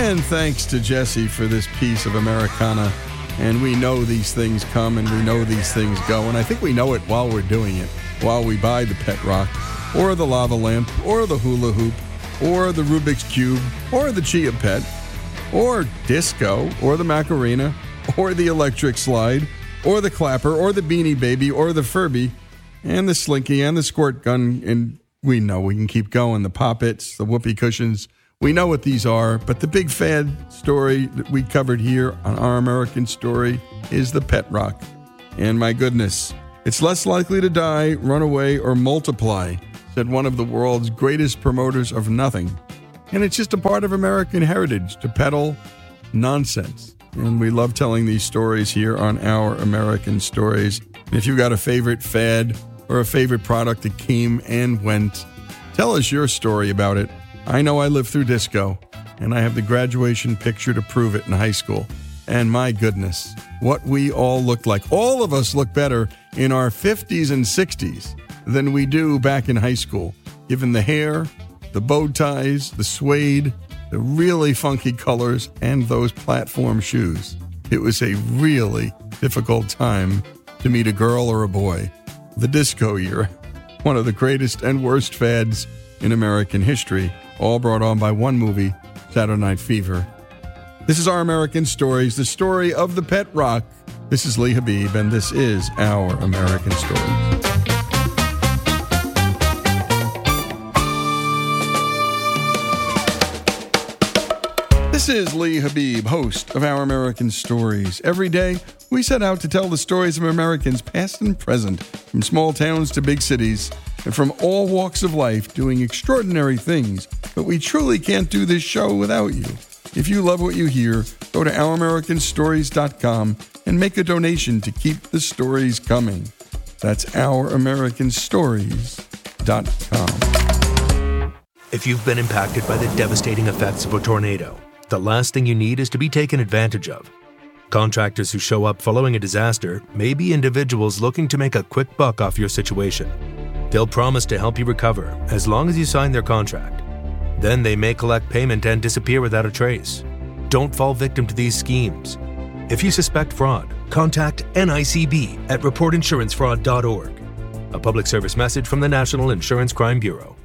And thanks to Jesse for this piece of Americana. And we know these things come and we know these things go. And I think we know it while we're doing it, while we buy the pet rock, or the lava lamp, or the hula hoop, or the Rubik's Cube, or the Chia Pet, or disco, or the Macarena, or the electric slide, or the clapper, or the Beanie Baby, or the Furby, and the Slinky, and the squirt gun, and we know we can keep going. The Pop-Its, the whoopee cushions, we know what these are, but the big fad story that we covered here on Our American Story is the pet rock. And my goodness, it's less likely to die, run away, or multiply, said one of the world's greatest promoters of nothing. And it's just a part of American heritage to peddle nonsense. And we love telling these stories here on Our American Stories. And if you've got a favorite fad or a favorite product that came and went, tell us your story about it. I know I lived through disco, and I have the graduation picture to prove it in high school. And my goodness, what we all looked like. All of us look better in our 50s and 60s than we do back in high school, given the hair, the bow ties, the suede, the really funky colors, and those platform shoes. It was a really difficult time to meet a girl or a boy. The disco era, one of the greatest and worst fads in American history, all brought on by one movie, Saturday Night Fever. This is Our American Stories, the story of the pet rock. This is Lee Habib, and this is Our American Stories. This is Lee Habib, host of Our American Stories. Every day, we set out to tell the stories of Americans past and present, from small towns to big cities, and from all walks of life doing extraordinary things. But we truly can't do this show without you. If you love what you hear, go to OurAmericanStories.com and make a donation to keep the stories coming. That's OurAmericanStories.com. If you've been impacted by the devastating effects of a tornado, the last thing you need is to be taken advantage of. Contractors who show up following a disaster may be individuals looking to make a quick buck off your situation. They'll promise to help you recover as long as you sign their contract. Then they may collect payment and disappear without a trace. Don't fall victim to these schemes. If you suspect fraud, contact NICB at reportinsurancefraud.org. A public service message from the National Insurance Crime Bureau.